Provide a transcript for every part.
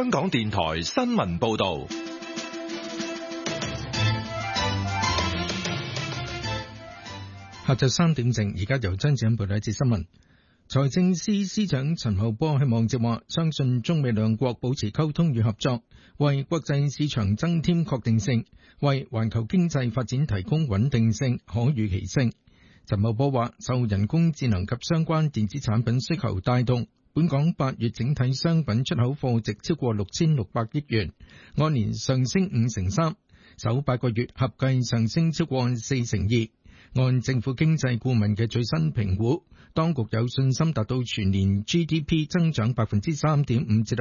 香港電台新聞報道。 下晝3點正，而家由張子欣報道一節新聞。財政司司長陳茂波喺網誌話，相信中美兩國保持溝通與合作，為國際市場增添確定性，為環球經濟發展提供穩定性、可預期性。陳茂波話，受人工智能及相關電子產品需求帶動，本港8月整體商品出口貨值超過6600億元，按年上升5.3%，首8個月合計上升超過4.2%。按政府經濟顧問嘅最新評估，當局有信心達到全年 GDP 增長 3.5% 至到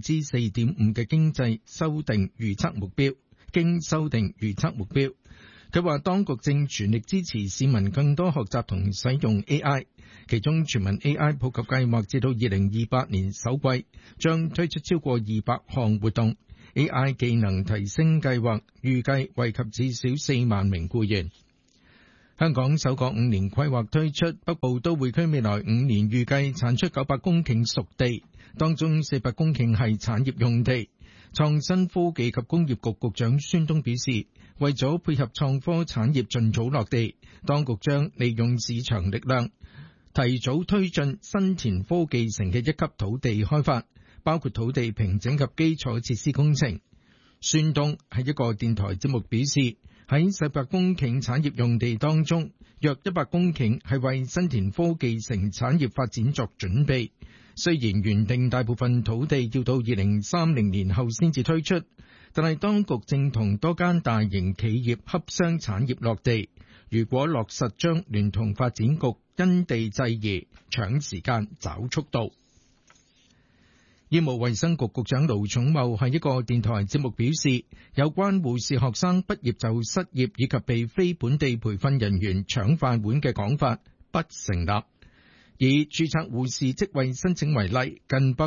4.5% 嘅經濟修訂預測目標。經修訂預測目標，佢話當局正全力支持市民更多學習同使用 AI， 其中全民 AI 普及計劃至到2028年首季將推出超過200項活動。AI 技能提升計劃預計惠及至少4萬名僱員。香港首個5年規劃推出，北部都會區未來5年預計產出900公頃熟地，當中400公頃係產業用地。創新科技及工業局局長孫東表示，為咗配合創科產業盡早落地，當局將利用市場力量，提早推進新田科技城嘅1級土地開發，包括土地平整及基礎設施工程。孫東喺一個電台節目表示，喺400公頃產業用地當中，約100公頃係為新田科技城產業發展作準備。雖然原定大部分土地要到2030年後先至推出，但係當局正同多間大型企業洽商產業落地。如果落實，將聯同發展局因地制宜，搶時間找速度。醫務衛生局局長盧寵茂喺一個電台節目表示，有關護士學生畢業就失業以及被非本地培訓人員搶飯碗嘅講法不成立。以註冊護士職位申請為例，近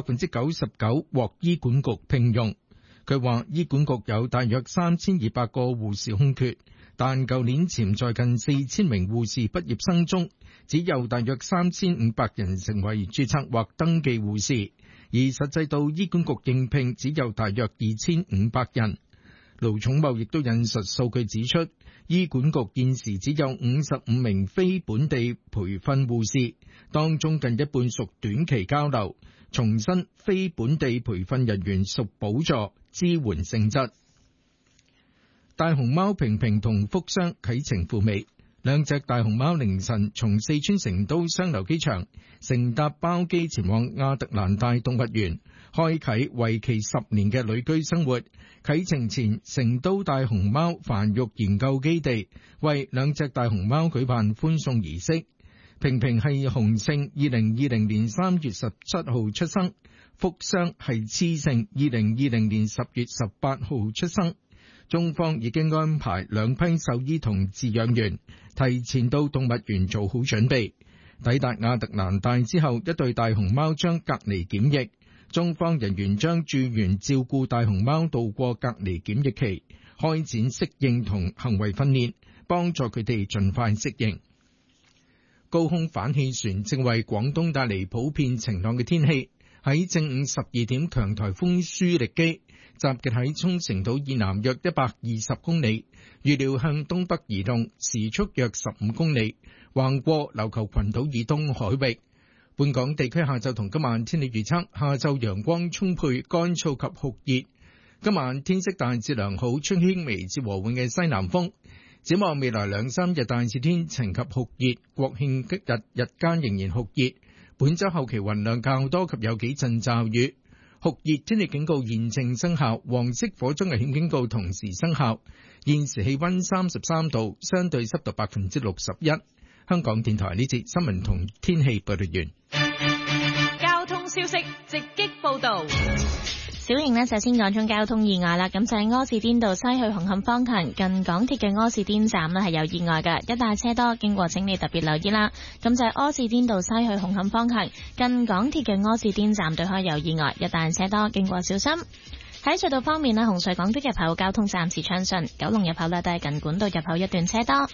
99% 獲醫管局聘用。佢話醫管局有大約3200個護士空缺，但舊年潛在近4000名護士畢業生中，只有大約3500人成為註冊或登記護士，而實際到醫管局應聘只有大約2500人。盧寵茂亦都引述數據指出，醫管局現時只有55名非本地培訓護士，當中近一半屬短期交流。重申非本地培訓人員屬補助支援性質。大熊貓平平同福箱啟程赴美，兩隻大熊貓凌晨從四川成都雙流機場乘搭包機前往亞特蘭大動物園，開啟為期10年嘅旅居生活。啟程前，成都大熊貓繁育研究基地為兩隻大熊貓舉辦歡送儀式。平平係雄性，2020年3月17號出生；福箱係雌性，2020年10月18號出生。中方已經安排兩批獸醫同飼養員提前到動物園做好準備。抵達亞特蘭大之後，一對大熊貓將隔離檢疫。中方人員將駐園照顧大熊貓度過隔離檢疫期，開展適應同行為訓練，幫助佢哋盡快適應。高空反氣旋正為廣東帶嚟普遍晴朗嘅天氣。喺正午12點，強颱風舒力基集結喺沖繩島以南約120公里，預料向東北移動，時速約15公里，橫過琉球群島以東海域。本港地區下晝同今晚天氣預測：下晝陽光充沛，乾燥及酷熱；今晚天色大致良好，吹輕微至和緩嘅西南風。展望未來2-3日大致天晴及酷熱，國慶吉日日間仍然酷熱。本週後期雲量較多及有幾陣驟雨。酷熱天氣警告現正生效，黃色火災危險警告同時生效。現時氣溫33度，相對濕度61%。香港電台呢節新聞同天氣報道完。 交通消息直擊報道。 小瑩呢，首先講中交通意外啦，咁就係柯士甸道西去紅磡方向近港鐵嘅柯士甸站呢係有意外嘅，一帶車多，經過請你特別留意啦。咁就係柯士甸道西去紅磡方向近港鐵嘅柯士甸站對開有意外，一帶車多，經過小心。喺隧道方面呢，紅隧港島入口交通暫時暢順，九龍入口呢都係近管道入口一段車多。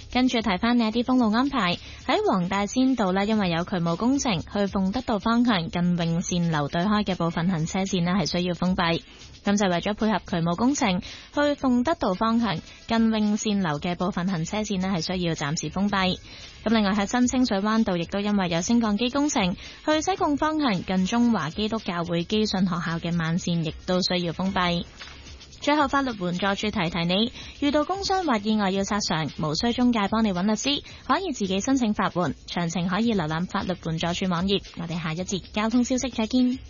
跟住提翻你一啲封路安排，喺黃大仙道呢，因為有渠務工程，去鳳德道方向近永善樓對開嘅部分行車線呢係需要封閉。咁就為咗配合渠務工程，去鳳德道方向近永善樓嘅部分行車線呢係需要暫時封閉。咁另外喺新清水灣道，亦都因為有升降機工程，去西貢方向近中華基督教會基信學校嘅慢線亦都需要封閉。最後，法律援助處提提你，遇到工傷或意外要索償，無需中介幫你揾律師，可以自己申請法援。詳情可以瀏覽法律援助處網頁。我哋下一節交通消息再見。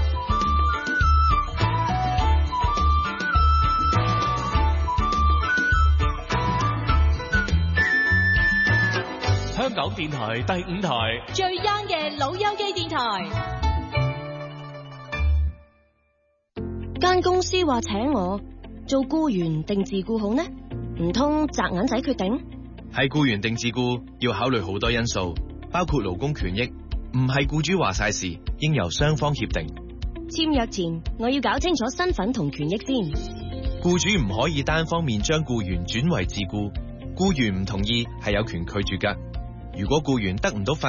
香港電台第5台最 young 嘅老友記電台。 間公司話請我做僱員定自僱好呢？唔通擲銀仔決定？ 係僱員定自僱要考慮好多因素，包括勞工權益，唔係僱主話晒事，應由雙方協定。 簽約前我要搞清楚身份同權益先。 僱主唔可以單方面將僱員轉為自僱，僱員唔同意係有權拒絕㗎。如果僱員得唔到法